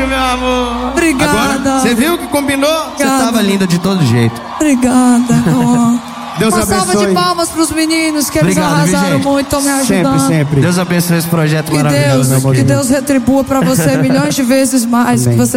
beijo, meu amor. Obrigada. Agora, você viu que combinou? Obrigada. Você tava linda de todo jeito. Obrigada, amor. Deus Uma abençoe. salva de palmas pros meninos, que eles Obrigado, viu, arrasaram gente? muito, estão me ajudando. Sempre, sempre. Deus abençoe esse projeto maravilhoso. Que Deus retribua pra você milhões de vezes mais. Que você